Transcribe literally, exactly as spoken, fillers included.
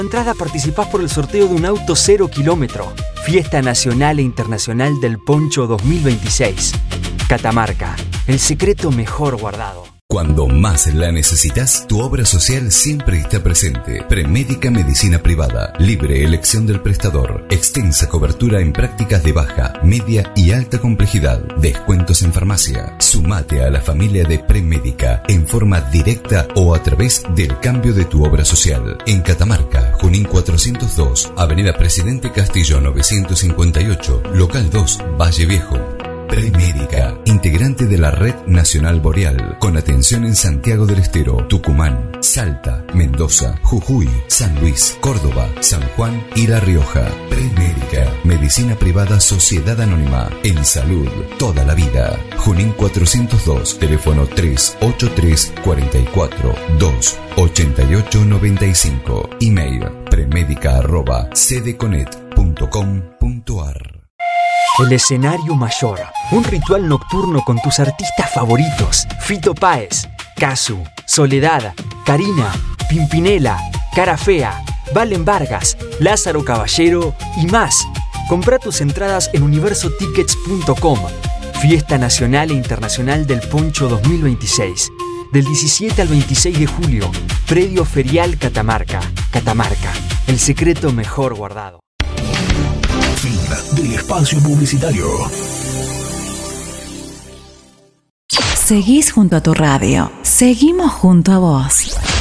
entrada participás por el sorteo de un auto cero kilómetro. Fiesta Nacional e Internacional del Poncho dos mil veintiséis. Catamarca, el secreto mejor guardado. Cuando más la necesitas, tu obra social siempre está presente. Premédica Medicina Privada. Libre elección del prestador. Extensa cobertura en prácticas de baja, media y alta complejidad. Descuentos en farmacia. Sumate a la familia de Premédica en forma directa o a través del cambio de tu obra social. En Catamarca, Junín cuatrocientos dos, Avenida Presidente Castillo novecientos cincuenta y ocho, Local dos, Valle Viejo. Premédica, integrante de la Red Nacional Boreal, con atención en Santiago del Estero, Tucumán, Salta, Mendoza, Jujuy, San Luis, Córdoba, San Juan y La Rioja. Premédica, Medicina Privada Sociedad Anónima, en salud toda la vida. Junín cuatrocientos dos, teléfono tres ocho tres cuatro cuatro dos ocho ocho nueve cinco, email premédica arroba cdconet punto com punto ar. El escenario mayor, un ritual nocturno con tus artistas favoritos: Fito Páez, Casu, Soledad, Karina, Pimpinela, Cara Fea, Valen Vargas, Lázaro Caballero y más. Compra tus entradas en universo tickets punto com. Fiesta Nacional e Internacional del Poncho dos mil veintiséis. Del diecisiete al veintiséis de julio, Predio Ferial Catamarca. Catamarca, el secreto mejor guardado. Fin del espacio publicitario. Seguís junto a tu radio. Seguimos junto a vos.